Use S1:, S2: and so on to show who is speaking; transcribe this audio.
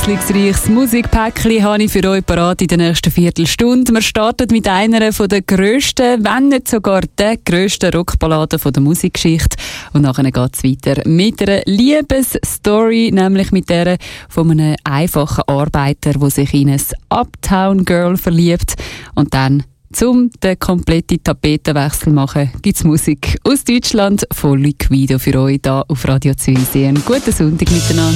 S1: abwechslungsreiches Musikpäckchen habe ich für euch parat in der nächsten Viertelstunde. Wir starten mit einer der grössten, wenn nicht sogar der grössten Rockballaden der Musikgeschichte. Und nachher geht es weiter mit einer Liebesstory, nämlich mit der von einem einfachen Arbeiter, der sich in ein Uptown Girl verliebt. Und dann, um den kompletten Tapetenwechsel zu machen, gibt es Musik aus Deutschland von Liquido für euch hier auf Radio Zürichsee. Einen guten Sonntag miteinander.